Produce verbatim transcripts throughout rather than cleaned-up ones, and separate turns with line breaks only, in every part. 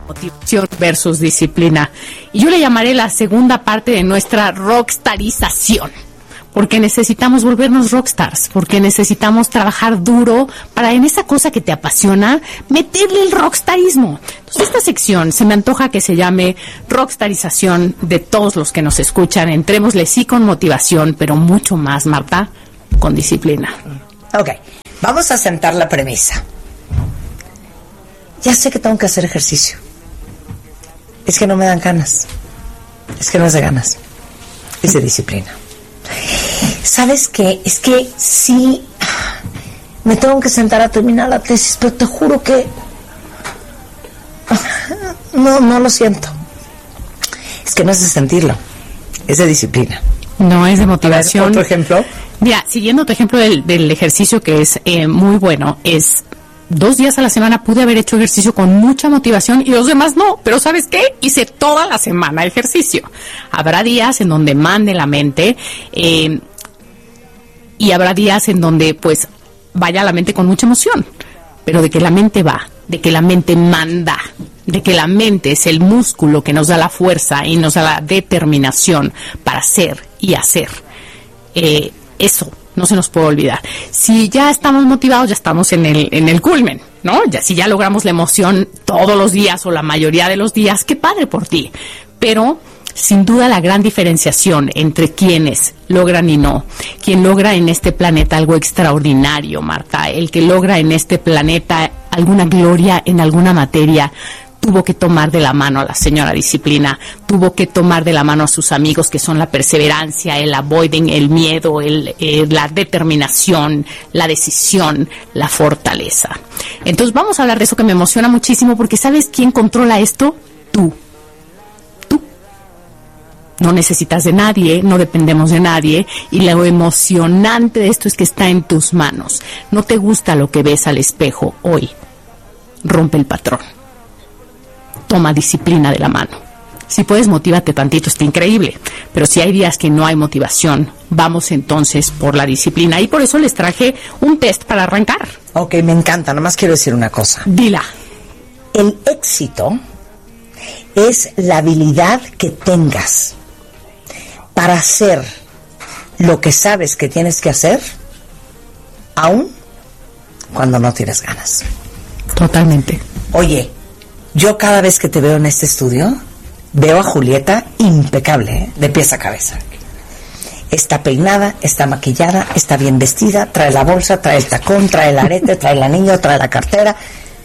Motivación versus disciplina. Y yo le llamaré la segunda parte de nuestra rockstarización. Porque necesitamos volvernos rockstars, porque necesitamos trabajar duro para en esa cosa que te apasiona, meterle el rockstarismo. Entonces esta sección se me antoja que se llame rockstarización de todos los que nos escuchan. Entrémosle sí con motivación, pero mucho más, Marta, con disciplina.
Ok, vamos a sentar la premisa. Ya sé que tengo que hacer ejercicio. Es que no me dan ganas. Es que no es de ganas. Es de disciplina. ¿Sabes qué? Es que sí me tengo que sentar a terminar la tesis, pero te juro que no, no lo siento. Es que no es de sentirlo, es de disciplina.
No es de motivación.
¿Otro ejemplo?
Mira, siguiendo tu ejemplo del, del ejercicio, que es eh, muy bueno, es dos días a la semana pude haber hecho ejercicio con mucha motivación y los demás no, pero ¿sabes qué? Hice toda la semana ejercicio. Habrá días en donde mande la mente eh, y habrá días en donde pues vaya la mente con mucha emoción, pero de que la mente va, de que la mente manda, de que la mente es el músculo que nos da la fuerza y nos da la determinación para hacer y hacer. Eh, eso no se nos puede olvidar. Si ya estamos motivados, ya estamos en el en el culmen, ¿no? Ya si ya logramos la emoción todos los días o la mayoría de los días, qué padre por ti. Pero sin duda la gran diferenciación entre quienes logran y no, quien logra en este planeta algo extraordinario, Marta, el que logra en este planeta alguna gloria en alguna materia, tuvo que tomar de la mano a la señora disciplina, tuvo que tomar de la mano a sus amigos que son la perseverancia, el avoiding, el miedo, el, eh, la determinación, la decisión, la fortaleza. Entonces vamos a hablar de eso que me emociona muchísimo porque ¿sabes quién controla esto? Tú. Tú. No necesitas de nadie, no dependemos de nadie y lo emocionante de esto es que está en tus manos. No te gusta lo que ves al espejo hoy. Rompe el patrón. Toma disciplina de la mano. Si puedes, motívate tantito, está increíble. Pero si hay días que no hay motivación, vamos entonces por la disciplina. Y por eso les traje un test para arrancar.
Ok, me encanta. Nomás quiero decir una cosa.
Dila.
El éxito es la habilidad que tengas para hacer lo que sabes que tienes que hacer, aún cuando no tienes ganas.
Totalmente.
Oye, yo cada vez que te veo en este estudio, veo a Julieta impecable, ¿eh? De pies a cabeza. Está peinada, está maquillada, está bien vestida, trae la bolsa, trae el tacón, trae el arete, trae el anillo, trae la cartera.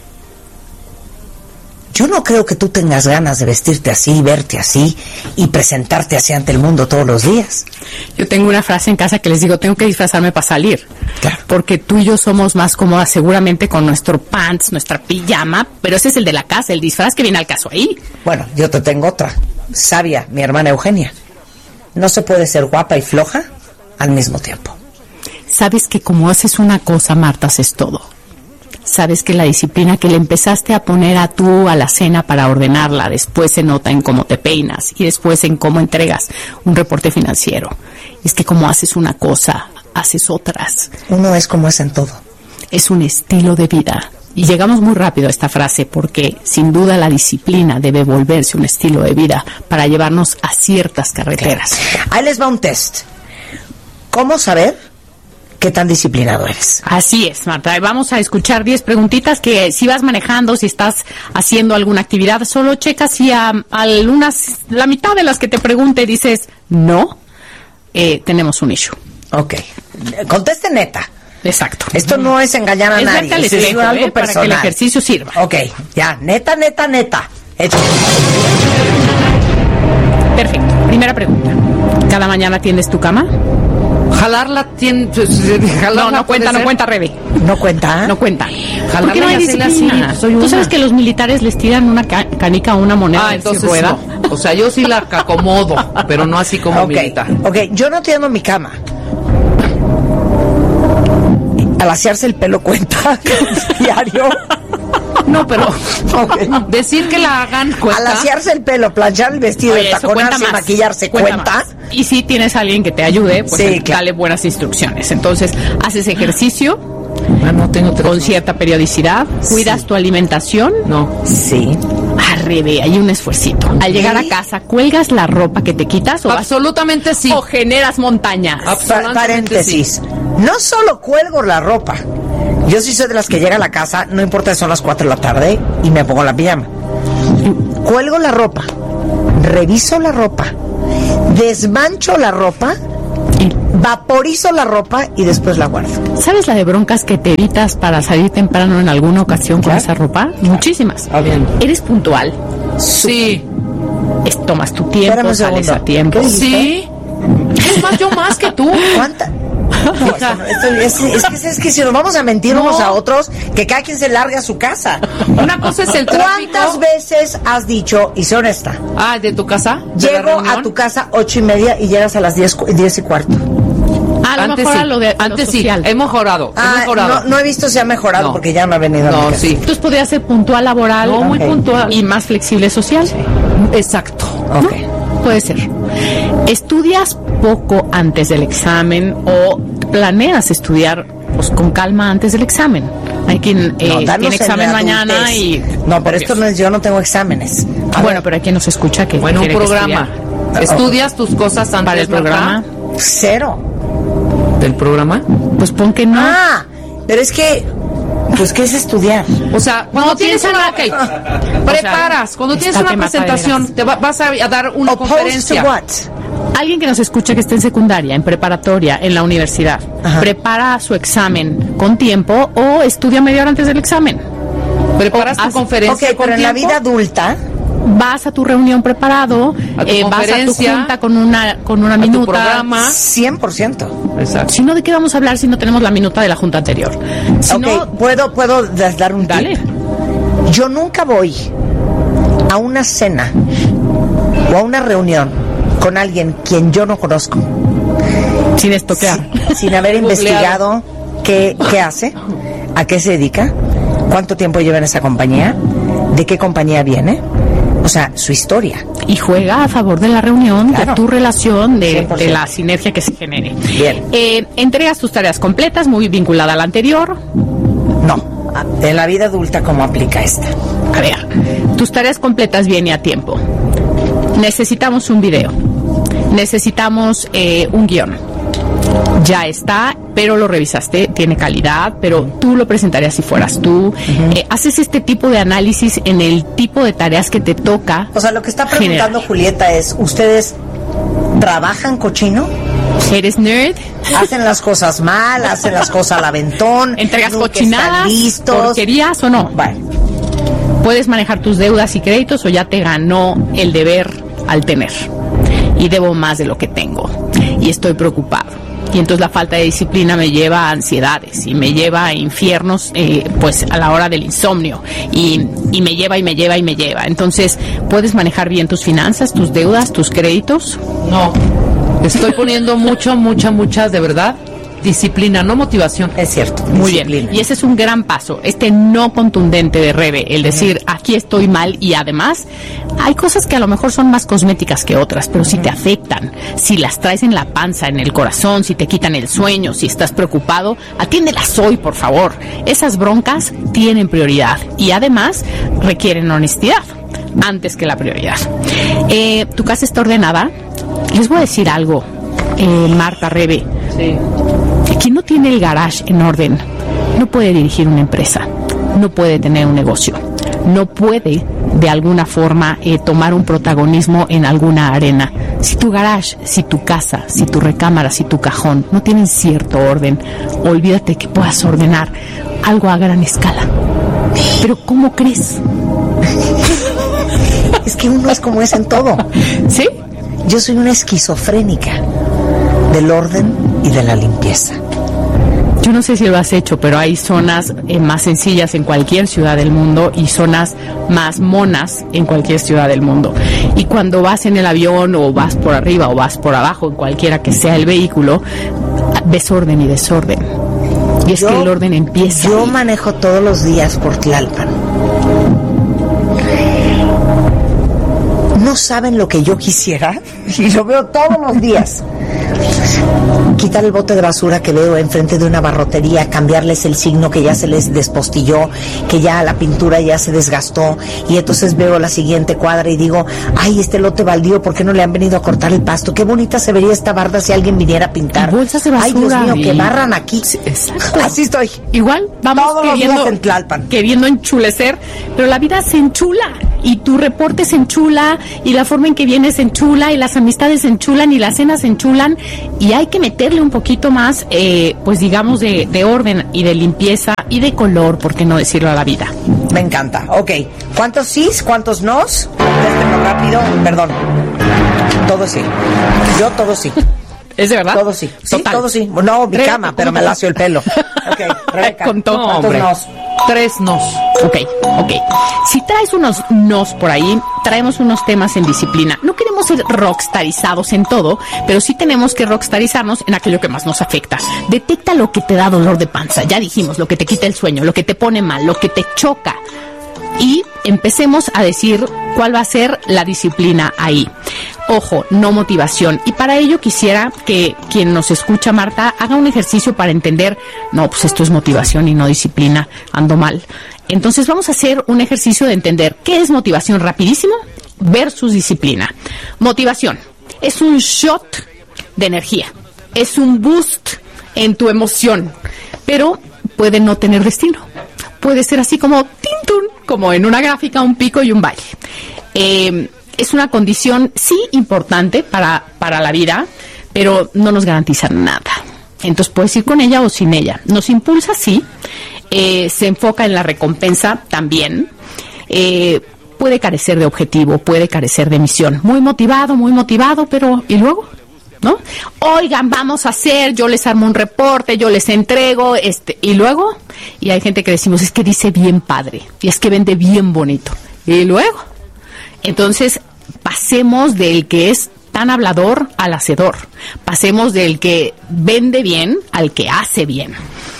Yo no creo que tú tengas ganas de vestirte así, verte así y presentarte así ante el mundo todos los días.
Yo tengo una frase en casa que les digo, tengo que disfrazarme para salir.
Claro.
Porque tú y yo somos más cómodas seguramente con nuestro pants, nuestra pijama, pero ese es el de la casa, el disfraz que viene al caso ahí.
Bueno, yo te tengo otra. Sabia, mi hermana Eugenia. No se puede ser guapa y floja al mismo tiempo.
Sabes que como haces una cosa, Marta, haces todo. Sabes que la disciplina que le empezaste a poner a tú a la cena para ordenarla, después se nota en cómo te peinas y después en cómo entregas un reporte financiero. Es que como haces una cosa, haces otras.
Uno es como es en todo.
Es un estilo de vida. Y llegamos muy rápido a esta frase porque sin duda la disciplina debe volverse un estilo de vida para llevarnos a ciertas carreteras.
Claro. Ahí les va un test. ¿Cómo saber qué tan disciplinado eres?
Así es, Marta. Vamos a escuchar diez preguntitas que si vas manejando, si estás haciendo alguna actividad, solo checa si a, a algunas, la mitad de las que te pregunte dices no, eh, tenemos un issue.
Ok. Conteste neta.
Exacto.
Esto no es engañar a
es
nadie.
Al espejo,
es algo
eh,
personal.
Para que el ejercicio sirva.
Ok, ya. Neta, neta, neta. Hecho.
Perfecto. Primera pregunta. ¿Cada mañana tienes tu cama?
Jalarla tiene... Pues, jalarla
no, no cuenta, no cuenta, Rebe.
¿No cuenta?
No cuenta.
Jalarla
¿Por qué no hay disciplina?
Así, soy
Tú
una.
sabes que los militares les tiran una ca- canica o una moneda
Ah,
de
entonces
rueda.
no. O sea, yo sí la acomodo, pero no así como
Ok,
militar.
ok. Yo no tiendo mi cama. Al asearse el pelo cuenta diario.
No, pero okay. Decir que la hagan cuenta.
Al asearse el pelo, planchar el vestido,
Oye, eso cuenta
taconarse,
más.
maquillarse,
Cuenta
¿cuenta?
más. Y si tienes a alguien que te ayude, pues
Sí, claro.
dale buenas instrucciones. Entonces, haces ejercicio,
Ah, no tengo tres.
Con cierta periodicidad. ¿Cuidas
Sí.
tu alimentación?
No.
Sí.
Arrebe, hay un esfuercito. Al llegar a casa, ¿cuelgas la ropa que te quitas o, vas-
Absolutamente sí.
o generas montañas?
Ah,
Pa-
Absolutamente
paréntesis. No solo cuelgo la ropa. Yo sí soy de las que llega a la casa, no importa si son las cuatro de la tarde, y me pongo la pijama. Cuelgo la ropa, reviso la ropa, desmancho la ropa,
Y-
vaporizo la ropa y después la guardo.
¿Sabes la de broncas que te evitas para salir temprano en alguna ocasión con
Claro.
esa ropa? Muchísimas.
Ah, bien.
Eres puntual.
Sí.
Es- tomas tu tiempo,
Espérame un
sales
segundo.
a tiempo.
¿Qué dijiste?
Sí. Es más, yo más que tú.
¿Cuánta? No, esto no- esto- es, es que, es que si nos vamos a mentir
No.
unos a otros, que cada quien se largue a su casa.
Una cosa es el tráfico.
¿Cuántas veces has dicho, y sé honesta,
Ah, ¿de tu casa? ¿De la
llego a
reunión?
tu casa ocho y media y llegas a las diez, cu- diez y cuarto?
A lo
Antes
mejor
sí.
a lo de lo
Antes sí.
social.
He mejorado. He
Ah,
mejorado.
no, no he visto si ha mejorado
No.
porque ya no ha venido a mi
No,
casa.
sí.
Entonces podría ser puntual laboral.
No, muy
Ok.
puntual.
Y más flexible social.
Exacto.
Ok.
Puede ser. ¿Estudias poco antes del examen o planeas estudiar pues, con calma antes del examen? Hay quien eh,
No, danos
tiene
en
examen
la
mañana
adultez.
y...
No, pero esto no es, yo no tengo exámenes. A
Bueno,
ver,
pero hay quien nos escucha que
Bueno, un
quiere
programa.
estudiar.
¿Estudias tus cosas antes,
Para el
Marta?
programa,
cero.
¿Del programa?
pues pon que no.
Ah, pero es que, pues, ¿qué es estudiar?
O sea, cuando
No,
tienes
piensa
una...
en
ok, preparas. Cuando tienes
esta
una
te mata de
presentación,
veras.
te va- vas a, a dar una
Opposed to
conferencia.
what?
Alguien que nos escucha que esté en secundaria, en preparatoria, en la universidad,
Ajá.
prepara su examen con tiempo o estudia media hora antes del examen.
Preparas
O
tu
haz-
conferencia
Ok,
con
pero en la
tiempo.
vida adulta,
Vas a tu reunión preparado,
A tu
eh, vas a tu
conferencia,
junta con una con una
a tu
minuta.
programa.
cien por ciento.
Exacto.
Si no, ¿de qué vamos a hablar si no tenemos la minuta de la junta anterior? Si
Ok,
no,
¿puedo, puedo des- dar un
dale.
tip? Yo nunca voy a una cena o a una reunión con alguien quien yo no conozco,
Sin estoquear.
sin, sin haber investigado qué, qué hace, a qué se dedica, cuánto tiempo lleva en esa compañía, de qué compañía viene, o sea, su historia.
Y juega a favor de la reunión,
Claro.
de tu relación, de,
cien por
de
ciento.
la sinergia que se genere.
Bien.
Eh, entregas tus tareas completas, muy vinculada a la anterior.
No, en la vida adulta, ¿cómo aplica esta?
A ver, tus tareas completas viene a tiempo. Necesitamos un video. Necesitamos eh, un guión. Ya está, pero lo revisaste, tiene calidad, pero tú lo presentarías si fueras tú. Eh, haces este tipo de análisis en el tipo de tareas que te toca.
O sea, lo que está preguntando
generar.
Julieta es, ¿ustedes trabajan cochino?
¿Eres nerd?
¿Hacen las cosas mal? ¿Hacen las cosas al aventón?
¿Entregas
¿Nunca
cochinadas?
están listos?
¿Porquerías o no?
Vale.
¿Puedes manejar tus deudas y créditos o ya te ganó el deber al tener? Y debo más de lo que tengo. Y estoy preocupado. Y entonces la falta de disciplina me lleva a ansiedades y me lleva a infiernos, eh, pues a la hora del insomnio. Y, y me lleva y me lleva y me lleva. Entonces, ¿puedes manejar bien tus finanzas, tus deudas, tus créditos?
No. Estoy poniendo mucho, mucha, mucha, de verdad, disciplina, no motivación.
Es cierto.
Muy
disciplina.
bien. Y ese es un gran paso, este no contundente de Rebe, el decir, aquí estoy mal y además hay cosas que a lo mejor son más cosméticas que otras, pero si te afectan, si las traes en la panza, en el corazón, si te quitan el sueño, si estás preocupado, atiéndelas hoy, por favor. Esas broncas tienen prioridad y además requieren honestidad antes que la prioridad. Eh, ¿Tu casa está ordenada? Les voy a decir algo, eh, Marta, Rebe.
Sí.
Quien no tiene el garage en orden no puede dirigir una empresa, no puede tener un negocio, no puede de alguna forma eh, tomar un protagonismo en alguna arena. Si tu garage, si tu casa, si tu recámara, si tu cajón no tienen cierto orden, olvídate que puedas ordenar algo a gran escala. Pero ¿cómo crees?
Es que uno es como es en todo.
¿Sí?
Yo soy una esquizofrénica del orden y de la limpieza.
Yo no sé si lo has hecho, pero hay zonas eh, más sencillas en cualquier ciudad del mundo y zonas más monas en cualquier ciudad del mundo. Y cuando vas en el avión o vas por arriba o vas por abajo, en cualquiera que sea el vehículo, ves orden y desorden. Y es
Yo-
que el orden empieza.
Yo
ahí.
manejo todos los días por Tlalpan. No saben lo que yo quisiera, y lo veo todos los días, quitar el bote de basura que veo enfrente de una barrotería, cambiarles el signo que ya se les despostilló, que ya la pintura ya se desgastó, y entonces veo la siguiente cuadra y digo, ay, este lote baldío, ¿por qué no le han venido a cortar el pasto? Qué bonita se vería esta barda si alguien viniera a pintar.
Y bolsas de basura.
Ay, Dios mío,
y...
que barran aquí.
Sí, exacto.
Así estoy.
Igual vamos
todos
queriendo,
los días en Tlalpan,
queriendo enchulecer, pero la vida se enchula y tu reporte se enchula y la forma en que vienes se enchula y las amistades se enchulan y las cenas se enchulan, y hay que meterle un poquito más, eh, pues digamos, de, de orden y de limpieza y de color, ¿por qué no decirlo, a la vida?
Me encanta. Ok. ¿Cuántos sís? ¿Cuántos nos? Contéstenlo rápido. Perdón. Todo sí. Yo todo sí.
¿Es de verdad?
Todo sí. Sí,
Total.
todo sí. No, mi
Rebeca,
cama, pero me lacio el pelo. Ok, Rebeca.
Con todo,
¿cuántos
hombre.
nos?
Tres nos.
Ok, ok. Si traes unos nos por ahí, traemos unos temas en disciplina. No queremos ser rockstarizados en todo, pero sí tenemos que rockstarizarnos en aquello que más nos afecta. Detecta lo que te da dolor de panza, ya dijimos, lo que te quita el sueño, lo que te pone mal, lo que te choca. Y empecemos a decir cuál va a ser la disciplina ahí. Ojo, no motivación. Y para ello quisiera que quien nos escucha, Marta, haga un ejercicio para entender, no, pues esto es motivación y no disciplina, ando mal. Entonces vamos a hacer un ejercicio de entender qué es motivación rapidísimo versus disciplina. Motivación es un shot de energía, es un boost en tu emoción, pero puede no tener destino. Puede ser así como tintun, como en una gráfica, un pico y un valle. Eh, es una condición, sí, importante para, para la vida, pero no nos garantiza nada. Entonces puedes ir con ella o sin ella. Nos impulsa, sí. Eh, se enfoca en la recompensa también. Eh, puede carecer de objetivo, puede carecer de misión. Muy motivado, muy motivado, pero ¿y luego? ¿No? Oigan, vamos a hacer, yo les armo un reporte, yo les entrego, este, y luego, y hay gente que decimos, es que dice bien padre, y es que vende bien bonito, y luego, entonces, pasemos del que es tan hablador al hacedor, pasemos del que vende bien al que hace bien.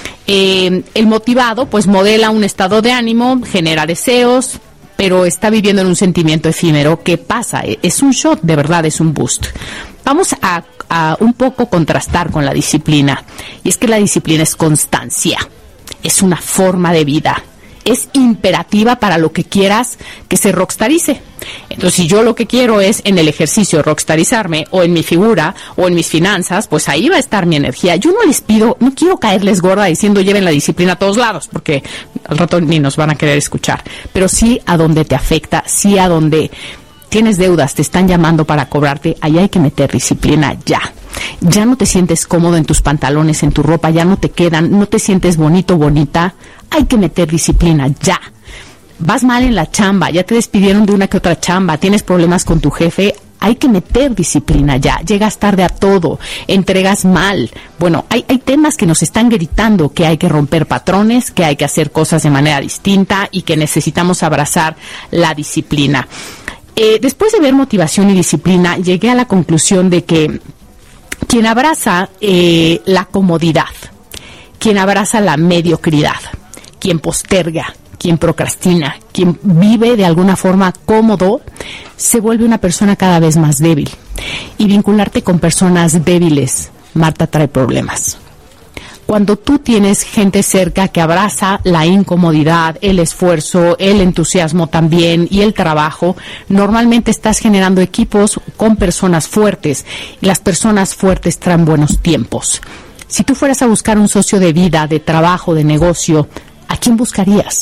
Eh, el motivado, pues modela un estado de ánimo, genera deseos, pero está viviendo en un sentimiento efímero. ¿Qué pasa? Es un shot, de verdad, es un boost. Vamos a, a un poco contrastar con la disciplina. Y es que la disciplina es constancia, es una forma de vida, es imperativa para lo que quieras que se rockstarice. Entonces, si yo lo que quiero es en el ejercicio rockstarizarme, o en mi figura, o en mis finanzas, pues ahí va a estar mi energía. Yo no les pido, no quiero caerles gorda diciendo lleven la disciplina a todos lados, porque al rato ni nos van a querer escuchar. Pero sí a donde te afecta, sí a donde tienes deudas, te están llamando para cobrarte, ahí hay que meter disciplina ya. Ya no te sientes cómodo en tus pantalones, en tu ropa, ya no te quedan, no te sientes bonito, bonita, hay que meter disciplina ya. Vas mal en la chamba, ya te despidieron de una que otra chamba, tienes problemas con tu jefe, hay que meter disciplina ya. Llegas tarde a todo, entregas mal. Bueno, hay, hay temas que nos están gritando que hay que romper patrones, que hay que hacer cosas de manera distinta y que necesitamos abrazar la disciplina. Eh, después de ver motivación y disciplina, llegué a la conclusión de que quien abraza eh, la comodidad, quien abraza la mediocridad, quien posterga, quien procrastina, quien vive de alguna forma cómodo, se vuelve una persona cada vez más débil. Y vincularte con personas débiles, Marta, trae problemas. Cuando tú tienes gente cerca que abraza la incomodidad, el esfuerzo, el entusiasmo también y el trabajo, normalmente estás generando equipos con personas fuertes. Y las personas fuertes traen buenos tiempos. Si tú fueras a buscar un socio de vida, de trabajo, de negocio, ¿a quién buscarías?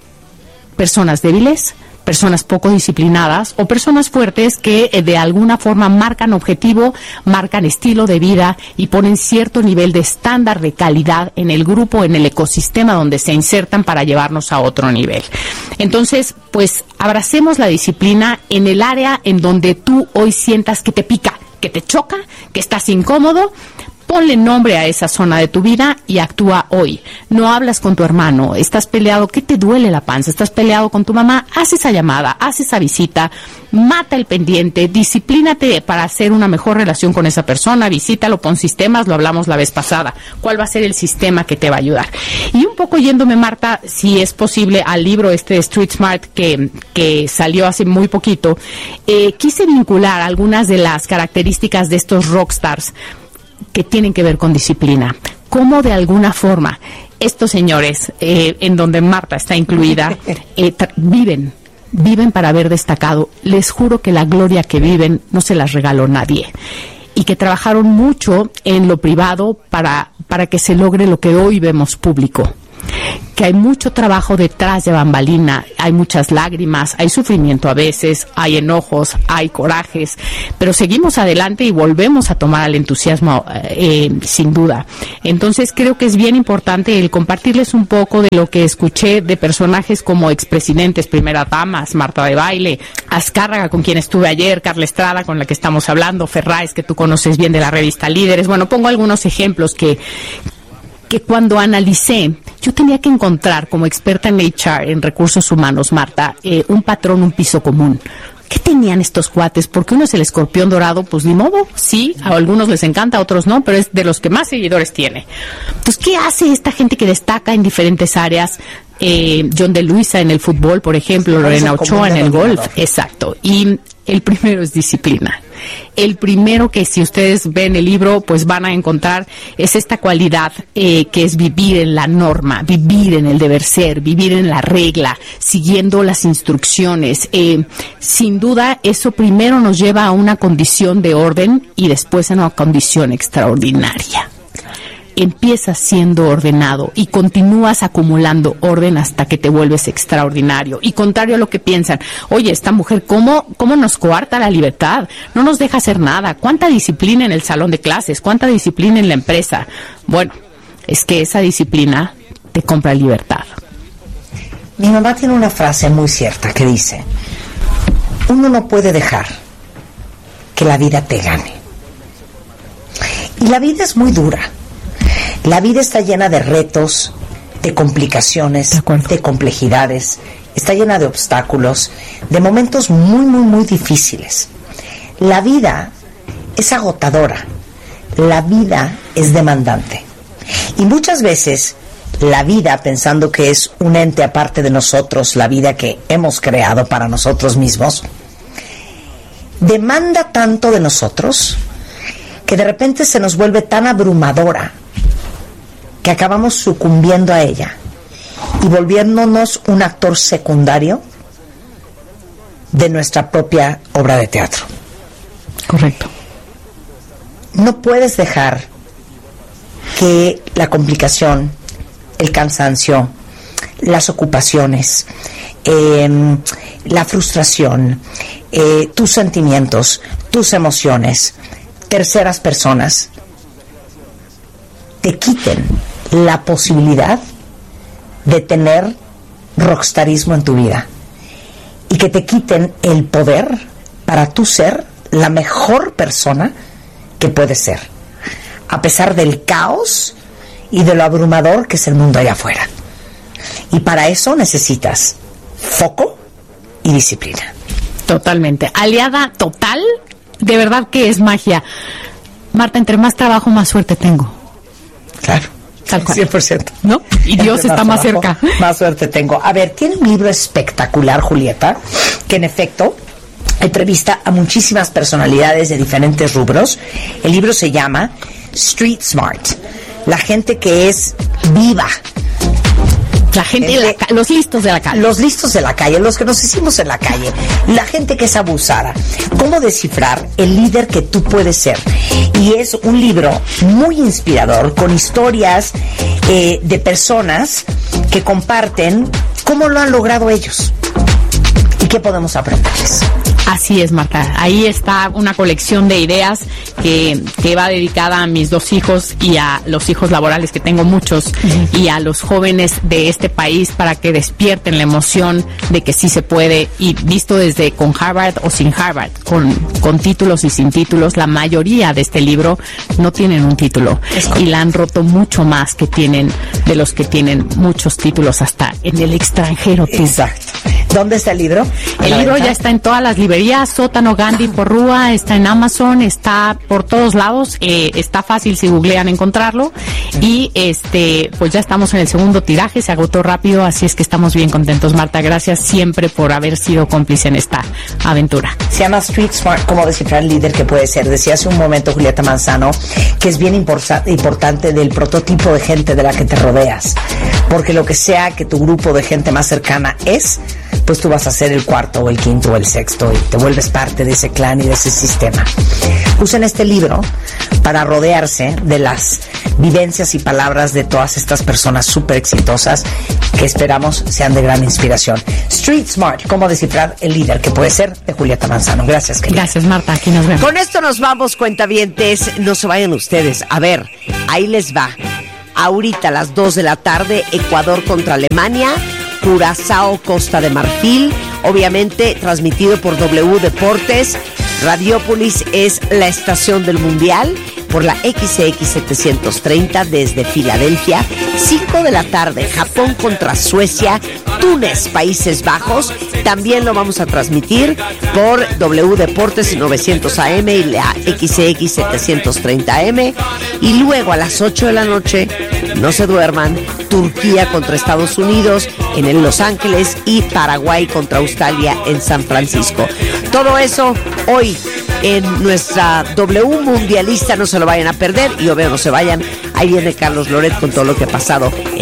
¿Personas débiles? ¿Personas poco disciplinadas? ¿O personas fuertes que eh, de alguna forma marcan objetivo, marcan estilo de vida y ponen cierto nivel de estándar de calidad en el grupo, en el ecosistema donde se insertan para llevarnos a otro nivel? Entonces, pues abracemos la disciplina en el área en donde tú hoy sientas que te pica, que te choca, que estás incómodo. Ponle nombre a esa zona de tu vida y actúa hoy. No hablas con tu hermano, estás peleado, ¿qué te duele la panza? Estás peleado con tu mamá, haz esa llamada, haz esa visita, mata el pendiente, disciplínate para hacer una mejor relación con esa persona, visítalo, pon sistemas, lo hablamos la vez pasada. ¿Cuál va a ser el sistema que te va a ayudar? Y un poco yéndome, Marta, si es posible, al libro este de Street Smart que, que salió hace muy poquito, eh, quise vincular algunas de las características de estos rockstars que tienen que ver con disciplina. Cómo de alguna forma estos señores, eh, en donde Marta está incluida, eh, tra- viven, viven para haber destacado. Les juro que la gloria que viven no se las regaló nadie. Y que trabajaron mucho en lo privado para, para que se logre lo que hoy vemos público. Que hay mucho trabajo detrás de bambalina, hay muchas lágrimas, hay sufrimiento a veces, hay enojos, hay corajes, pero seguimos adelante y volvemos a tomar al entusiasmo, eh, sin duda. Entonces creo que es bien importante el compartirles un poco de lo que escuché de personajes como expresidentes, primeras damas, Marta de Baile, Azcárraga, con quien estuve ayer, Carla Estrada, con la que estamos hablando, Ferráez, que tú conoces bien de la revista Líderes. Bueno, pongo algunos ejemplos que que cuando analicé, yo tenía que encontrar como experta en H R, en recursos humanos, Marta, eh, un patrón, un piso común. ¿Qué tenían estos cuates? Porque uno es el escorpión dorado, pues ni modo, sí, a algunos les encanta, a otros no, pero es de los que más seguidores tiene. Pues, ¿qué hace esta gente que destaca en diferentes áreas? Eh, John de Luisa en el fútbol, por ejemplo, Lorena Ochoa en el golf, exacto. Y el primero es disciplina. El primero que, si ustedes ven el libro, pues van a encontrar es esta cualidad eh, que es vivir en la norma, vivir en el deber ser, vivir en la regla, siguiendo las instrucciones. Eh, sin duda, eso primero nos lleva a una condición de orden y después a una condición extraordinaria. Empiezas siendo ordenado y continúas acumulando orden hasta que te vuelves extraordinario. Y contrario a lo que piensan, oye, esta mujer, ¿cómo, cómo nos coarta la libertad? No nos deja hacer nada. ¿Cuánta disciplina en el salón de clases? ¿Cuánta disciplina en la empresa? Bueno, es que esa disciplina te compra libertad.
Mi mamá tiene una frase muy cierta que dice: uno no puede dejar que la vida te gane. Y la vida es muy dura. La vida está llena de retos, de complicaciones, de, de complejidades, está llena de obstáculos, de momentos muy, muy, muy difíciles. La vida es agotadora, la vida es demandante. Y muchas veces la vida, pensando que es un ente aparte de nosotros, la vida que hemos creado para nosotros mismos, demanda tanto de nosotros que de repente se nos vuelve tan abrumadora que acabamos sucumbiendo a ella y volviéndonos un actor secundario de nuestra propia obra de teatro.
Correcto.
No puedes dejar que la complicación, el cansancio, las ocupaciones, eh, la frustración, eh, tus sentimientos, tus emociones, terceras personas, te quiten la posibilidad de tener rockstarismo en tu vida y que te quiten el poder para tú ser la mejor persona que puedes ser, a pesar del caos y de lo abrumador que es el mundo allá afuera. Y para eso necesitas foco y disciplina.
Totalmente. Aliada total, de verdad que es magia. Marta, entre más trabajo, más suerte tengo.
Claro.
Tal cual.
cien por ciento.
¿No? Y Dios
Entre
está más,
trabajo,
cerca.
Más suerte tengo. A ver, tiene un libro espectacular, Julieta, que en efecto entrevista a muchísimas personalidades de diferentes rubros. El libro se llama Street Smart. La gente que es viva.
La gente, gente de la ca- los listos de la calle.
Los listos de la calle, los que nos hicimos en la calle. La gente que es abusada. ¿Cómo descifrar el líder que tú puedes ser? Y es un libro muy inspirador, con historias eh, de personas que comparten cómo lo han logrado ellos y qué podemos aprenderles.
Así es, Marta. Ahí está una colección de ideas que, que va dedicada a mis dos hijos y a los hijos laborales, que tengo muchos, uh-huh. y a los jóvenes de este país, para que despierten la emoción de que sí se puede, y visto desde con Harvard o sin Harvard, con, con títulos y sin títulos. La mayoría de este libro no tienen un título y la han roto mucho más que tienen de los que tienen muchos títulos hasta en el extranjero. Tú.
Exacto. ¿Dónde está el libro?
El libro ya está en todas las librerías, Sótano, Gandhi, Porrúa, está en Amazon, está por todos lados, eh, está fácil si googlean encontrarlo, y este pues ya estamos en el segundo tiraje, se agotó rápido, así es que estamos bien contentos, Marta. Gracias siempre por haber sido cómplice en esta aventura.
Se llama Street Smart, cómo descifrar el líder que puede ser. Decía hace un momento Julieta Manzano que es bien import- importante del prototipo de gente de la que te rodeas, porque lo que sea que tu grupo de gente más cercana es, pues tú vas a ser el cuarto o el quinto o el sexto y te vuelves parte de ese clan y de ese sistema. Usen este libro para rodearse de las vivencias y palabras de todas estas personas súper exitosas que esperamos sean de gran inspiración. Street Smart, cómo descifrar el líder que puede ser, de Julieta Manzano. Gracias, querida.
Gracias, Marta. Aquí nos vemos.
Con esto nos vamos, cuentavientes. No se vayan ustedes. A ver, ahí les va. Ahorita a las dos de la tarde, Ecuador contra Alemania, Curazao, Costa de Marfil, obviamente transmitido por W Deportes. Radiópolis es la estación del Mundial por la X X setecientos treinta desde Filadelfia. cinco de la tarde, Japón contra Suecia, Túnez, Países Bajos. También lo vamos a transmitir por W Deportes novecientos A M y la X X setecientos treinta A M. Y luego a las ocho de la noche, no se duerman, Turquía contra Estados Unidos en el Los Ángeles y Paraguay contra Australia en San Francisco. Todo eso hoy en nuestra W Mundialista, no se lo vayan a perder, y obvio no se vayan, ahí viene Carlos Loret con todo lo que ha pasado en